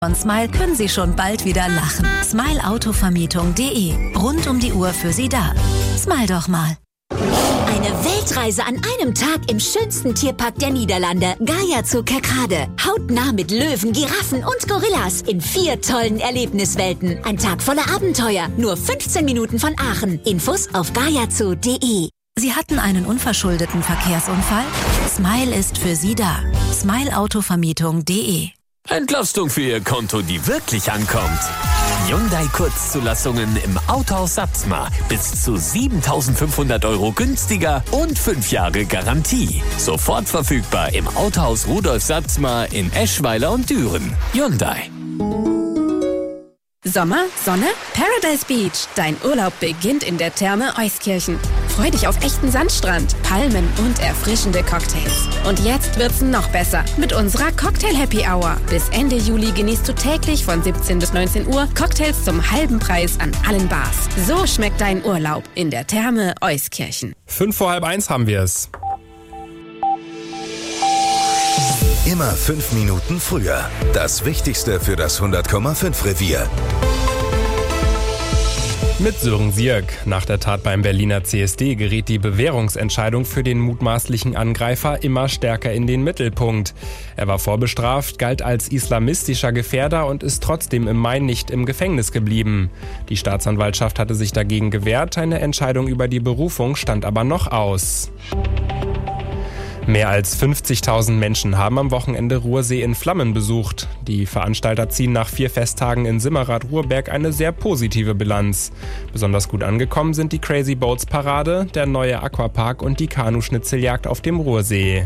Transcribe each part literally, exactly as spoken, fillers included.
Von Smile können Sie schon bald wieder lachen. smile autovermietung punkt de. Rund um die Uhr für Sie da. Smile doch mal. Eine Weltreise an einem Tag im schönsten Tierpark der Niederlande. Gaia Zoo Kerkrade. Hautnah mit Löwen, Giraffen und Gorillas in vier tollen Erlebniswelten. Ein Tag voller Abenteuer. Nur fünfzehn Minuten von Aachen. Infos auf gaia zoo punkt de. Sie hatten einen unverschuldeten Verkehrsunfall? Smile ist für Sie da. smile autovermietung punkt de. Entlastung für Ihr Konto, die wirklich ankommt. Hyundai Kurzzulassungen im Autohaus Satzmar. Bis zu siebentausendfünfhundert Euro günstiger und fünf Jahre Garantie. Sofort verfügbar im Autohaus Rudolf Satzmar in Eschweiler und Düren. Hyundai. Sommer, Sonne, Paradise Beach. Dein Urlaub beginnt in der Therme Euskirchen. Freu dich auf echten Sandstrand, Palmen und erfrischende Cocktails. Und jetzt wird's noch besser mit unserer Cocktail Happy Hour. Bis Ende Juli genießt du täglich von siebzehn bis neunzehn Uhr Cocktails zum halben Preis an allen Bars. So schmeckt dein Urlaub in der Therme Euskirchen. Fünf vor halb eins haben wir es. Immer fünf Minuten früher. Das Wichtigste für das hundert Komma fünf Revier. Mit Sören Sierk. Nach der Tat beim Berliner C S D geriet die Bewährungsentscheidung für den mutmaßlichen Angreifer immer stärker in den Mittelpunkt. Er war vorbestraft, galt als islamistischer Gefährder und ist trotzdem im Mai nicht im Gefängnis geblieben. Die Staatsanwaltschaft hatte sich dagegen gewehrt, eine Entscheidung über die Berufung stand aber noch aus. Mehr als fünfzigtausend Menschen haben am Wochenende Ruhrsee in Flammen besucht. Die Veranstalter ziehen nach vier Festtagen in Simmerath-Ruhrberg eine sehr positive Bilanz. Besonders gut angekommen sind die Crazy Boats Parade, der neue Aquapark und die Kanuschnitzeljagd auf dem Ruhrsee.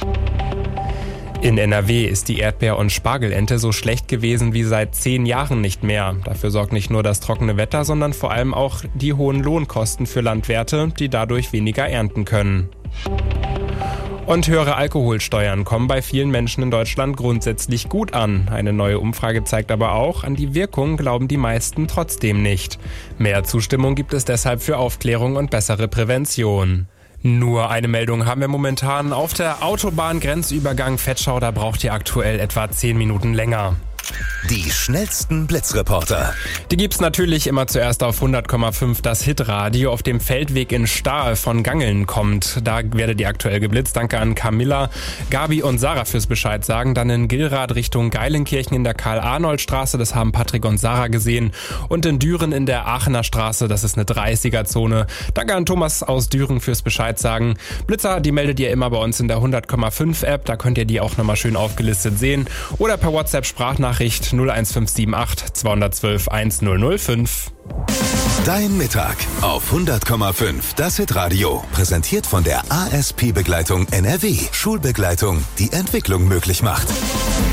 In N R W ist die Erdbeer- und Spargelernte so schlecht gewesen wie seit zehn Jahren nicht mehr. Dafür sorgt nicht nur das trockene Wetter, sondern vor allem auch die hohen Lohnkosten für Landwirte, die dadurch weniger ernten können. Und höhere Alkoholsteuern kommen bei vielen Menschen in Deutschland grundsätzlich gut an. Eine neue Umfrage zeigt aber auch, an die Wirkung glauben die meisten trotzdem nicht. Mehr Zustimmung gibt es deshalb für Aufklärung und bessere Prävention. Nur eine Meldung haben wir momentan. Auf der Autobahn Grenzübergang Vetschau, da braucht ihr aktuell etwa zehn Minuten länger. Die schnellsten Blitzreporter. Die gibt's natürlich immer zuerst auf hundert Komma fünf das Hitradio. Auf dem Feldweg in Stahl von Gangeln kommt. Da werdet ihr aktuell geblitzt. Danke an Camilla, Gabi und Sarah fürs Bescheid sagen. Dann in Gilrath Richtung Geilenkirchen in der Karl-Arnold-Straße. Das haben Patrick und Sarah gesehen. Und in Düren in der Aachener Straße. Das ist eine dreißiger-Zone. Danke an Thomas aus Düren fürs Bescheid sagen. Blitzer, die meldet ihr immer bei uns in der hundert Komma fünf App. Da könnt ihr die auch nochmal schön aufgelistet sehen. Oder per WhatsApp-Sprachnachricht null eins fünf sieben acht zwei eins zwei eins null null fünf. Dein Mittag auf hundert Komma fünf das Hitradio. Präsentiert von der A S P-Begleitung N R W. Schulbegleitung, die Entwicklung möglich macht.